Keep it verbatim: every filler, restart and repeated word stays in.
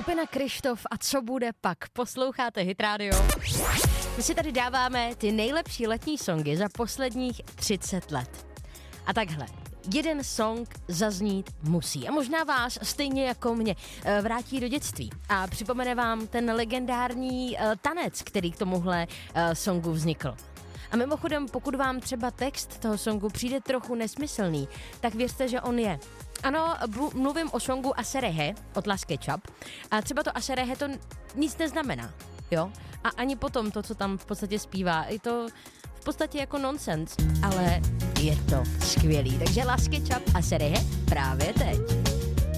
Skupina Kryštof a co bude pak? Posloucháte Hit Radio. My si tady dáváme ty nejlepší letní songy za posledních třicet let. A takhle, jeden song zaznít musí. A možná vás, stejně jako mě, vrátí do dětství. A připomene vám ten legendární tanec, který k tomuhle songu vznikl. A mimochodem, pokud vám třeba text toho songu přijde trochu nesmyslný, tak věřte, že on je. Ano, mluvím o songu Aserehe od La Sketchup. A třeba to Aserehe to nic neznamená, jo? A ani potom to, co tam v podstatě zpívá, je to v podstatě jako nonsens, ale je to skvělý. Takže La Sketchup Aserehe právě teď.